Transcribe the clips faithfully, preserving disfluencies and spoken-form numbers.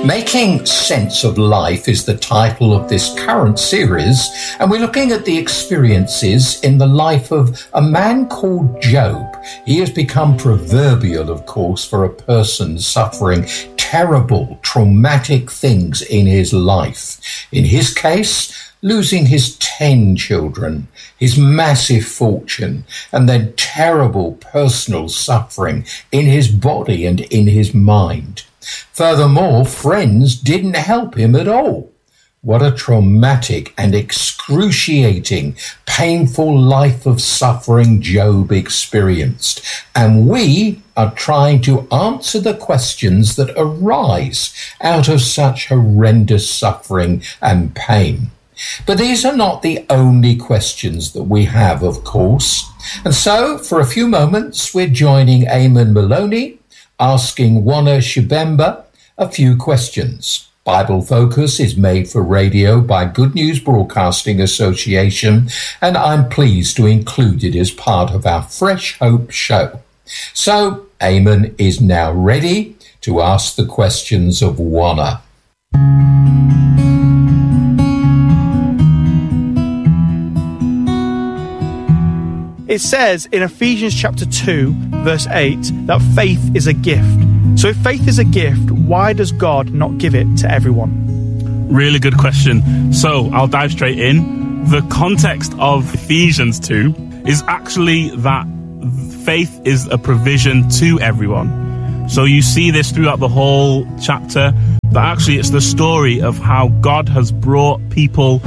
Making Sense of Life is the title of this current series, and we're looking at the experiences in the life of a man called Job. He has become proverbial, of course, for a person suffering terrible, traumatic things in his life. In his case, losing his ten children, his massive fortune, and then terrible personal suffering in his body and in his mind. Furthermore, friends didn't help him at all. What a traumatic and excruciating, painful life of suffering Job experienced. And we are trying to answer the questions that arise out of such horrendous suffering and pain. But these are not the only questions that we have, of course. And so, for a few moments, we're joining Eamon Maloney, asking Wana Shibemba a few questions. Bible Focus is made for radio by Good News Broadcasting Association, and I'm pleased to include it as part of our Fresh Hope show. So, Eamon is now ready to ask the questions of Wana. It says in Ephesians chapter two, verse eight, that faith is a gift. So if faith is a gift, why does God not give it to everyone? Really good question. So I'll dive straight in. The context of Ephesians two is actually that faith is a provision to everyone. So you see this throughout the whole chapter, that actually it's the story of how God has brought people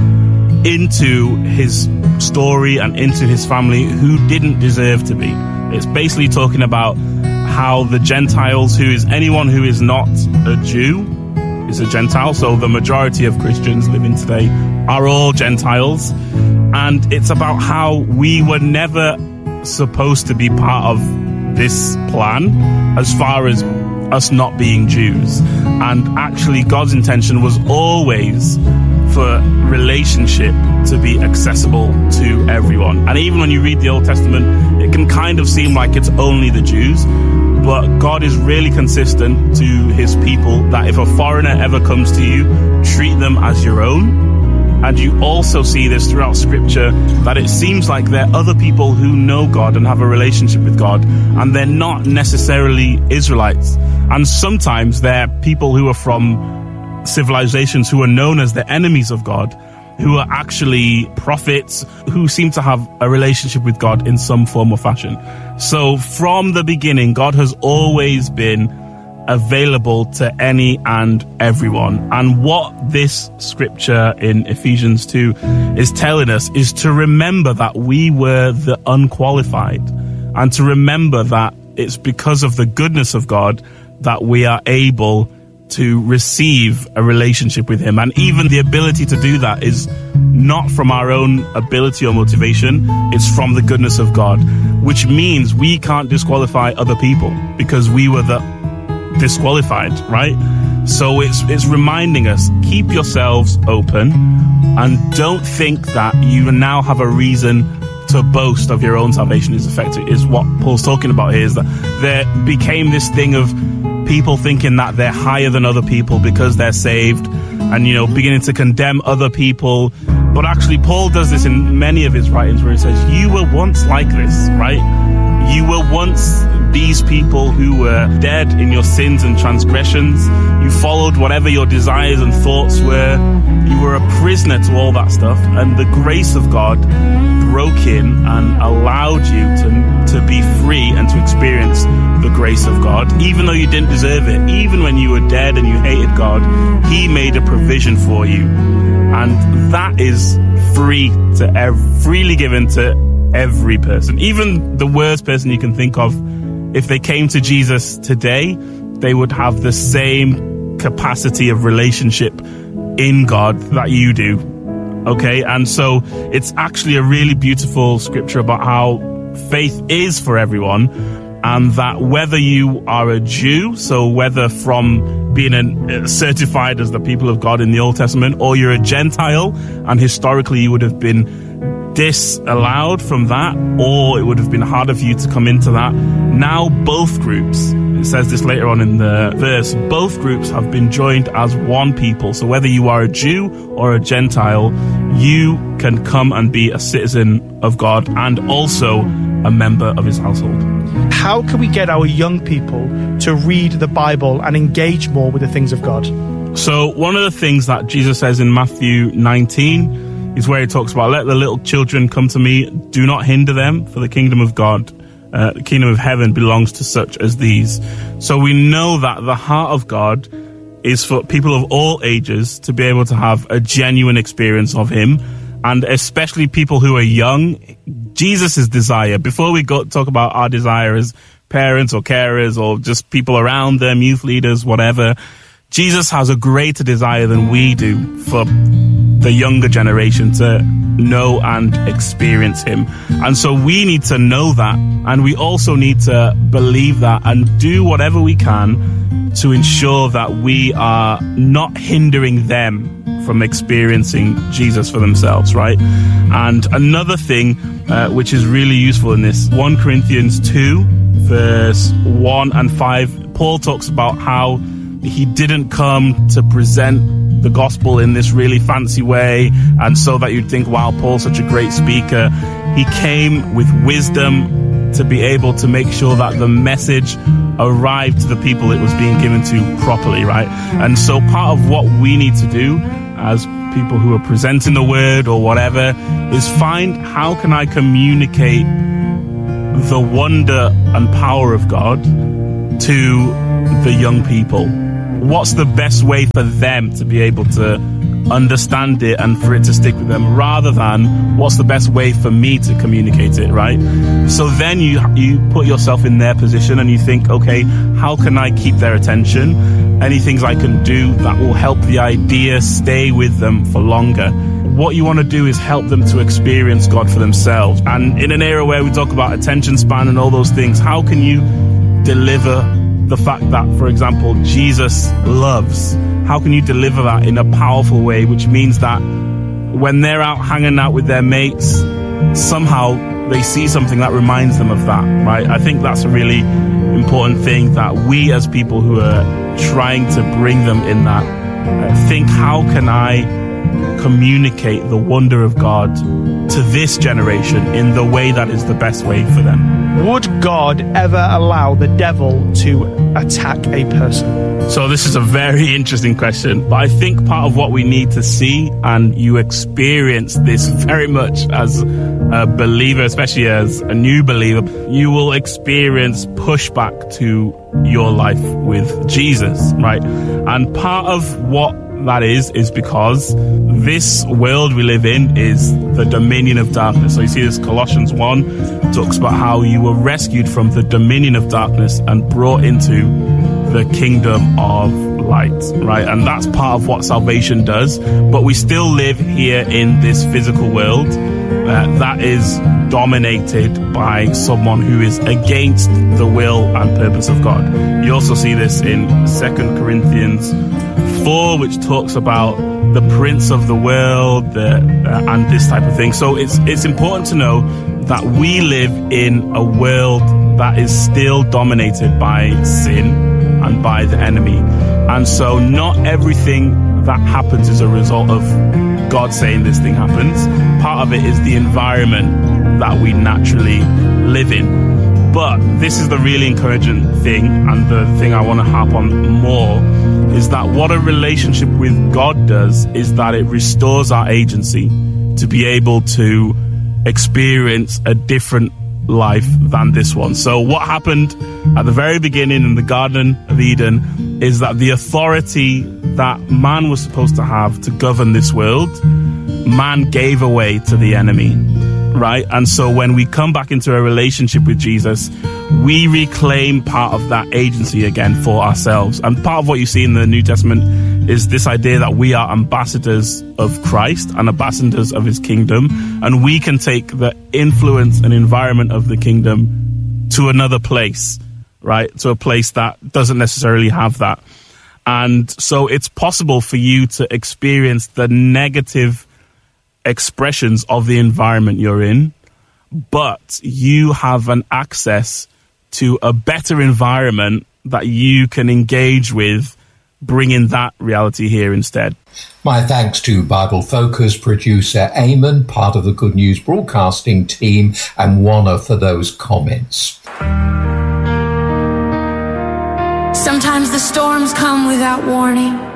into his story and into his family who didn't deserve to be. It's basically talking about how the Gentiles, who is anyone who is not a Jew, is a Gentile. So the majority of Christians living today are all Gentiles. And it's about how we were never supposed to be part of this plan as far as us not being Jews. And actually God's intention was always for relationship to be accessible to everyone. And even when you read the Old Testament, it can kind of seem like it's only the Jews, but God is really consistent to his people that if a foreigner ever comes to you, treat them as your own. And you also see this throughout Scripture, that it seems like there are other people who know God and have a relationship with God, and they're not necessarily Israelites. And sometimes they're people who are from civilizations who are known as the enemies of God, who are actually prophets who seem to have a relationship with God in some form or fashion. So from the beginning, God has always been available to any and everyone. And what this scripture in Ephesians two is telling us is to remember that we were the unqualified, and to remember that it's because of the goodness of God that we are able to receive a relationship with him. And even the ability to do that is not from our own ability or motivation, it's from the goodness of God, which means we can't disqualify other people because we were the disqualified, right? So it's it's reminding us, keep yourselves open and don't think that you now have a reason to boast of your own salvation is effective, is what Paul's talking about here, is that there became this thing of people thinking that they're higher than other people because they're saved, and, you know, beginning to condemn other people. But actually, Paul does this in many of his writings where he says, you were once like this, right? You were once these people who were dead in your sins and transgressions. You followed whatever your desires and thoughts were. You were a prisoner to all that stuff. And the grace of God broke in and allowed you to, to be free and to experience the grace of God. Even though you didn't deserve it, even when you were dead and you hated God, he made a provision for you. And that is free to ev- freely given to every person. Even the worst person you can think of, if they came to Jesus today, they would have the same capacity of relationship in God that you do. Okay, and so it's actually a really beautiful scripture about how faith is for everyone, and that whether you are a Jew, so whether from being a, certified as the people of God in the Old Testament, or you're a Gentile, and historically you would have been disallowed from that, or it would have been harder for you to come into that. Now both groups, it says this later on in the verse, both groups have been joined as one people. So whether you are a Jew or a Gentile, you can come and be a citizen of God and also a member of his household. How can we get our young people to read the Bible and engage more with the things of God? So one of the things that Jesus says in Matthew nineteen is where he talks about, let the little children come to me, do not hinder them, for the kingdom of God, uh, the kingdom of heaven belongs to such as these. So we know that the heart of God is for people of all ages to be able to have a genuine experience of him, and especially people who are young. Jesus' desire, before we go talk about our desire as parents or carers or just people around them, youth leaders, whatever, Jesus has a greater desire than we do for the younger generation to know and experience him. And so we need to know that, and we also need to believe that and do whatever we can to ensure that we are not hindering them from experiencing Jesus for themselves, right? And another thing uh, which is really useful in this, First Corinthians two, verse one and five, Paul talks about how he didn't come to present the gospel in this really fancy way, and so that you'd think, wow, Paul's such a great speaker. He came with wisdom to be able to make sure that the message arrived to the people it was being given to properly, right? And so part of what we need to do as people who are presenting the word or whatever is find, how can I communicate the wonder and power of God to the young people? What's the best way for them to be able to understand it and for it to stick with them, rather than what's the best way for me to communicate it, right? So then you you put yourself in their position and you think, okay, how can I keep their attention? Any things I can do that will help the idea stay with them for longer. What you want to do is help them to experience God for themselves. And in an era where we talk about attention span and all those things, how can you deliver the fact that, for example, Jesus loves? How can you deliver that in a powerful way, which means that when they're out hanging out with their mates, somehow they see something that reminds them of that, right? I think that's a really important thing, that we as people who are trying to bring them in that, uh, think, how can I communicate the wonder of God to this generation in the way that is the best way for them? Would God ever allow the devil to attack a person? So this is a very interesting question, but I think part of what we need to see, and you experience this very much as a believer, especially as a new believer, you will experience pushback to your life with Jesus, right? And part of what that is, is because this world we live in is the dominion of darkness. So you see this Colossians one talks about how you were rescued from the dominion of darkness and brought into the kingdom of light, right? And that's part of what salvation does. But we still live here in this physical world uh, that is dominated by someone who is against the will and purpose of God. You also see this in Second Corinthians four, which talks about the prince of the world the, uh, and this type of thing. So it's it's important to know that we live in a world that is still dominated by sin and by the enemy. And so not everything that happens is a result of God saying this thing happens. Part of it is the environment that we naturally live in. But this is the really encouraging thing, and the thing I want to harp on more, is that what a relationship with God does is that it restores our agency to be able to experience a different life than this one. So what happened at the very beginning in the Garden of Eden is that the authority that man was supposed to have to govern this world, man gave away to the enemy, right? And so when we come back into a relationship with Jesus, we reclaim part of that agency again for ourselves. And part of what you see in the New Testament is this idea that we are ambassadors of Christ and ambassadors of his kingdom, and we can take the influence and environment of the kingdom to another place, right? To a place that doesn't necessarily have that. And so it's possible for you to experience the negative expressions of the environment you're in, but you have an access to a better environment that you can engage with, bringing that reality here instead. My thanks to Bible Focus producer Eamon, part of the Good News Broadcasting team, and Warner for those comments. Sometimes the storms come without warning.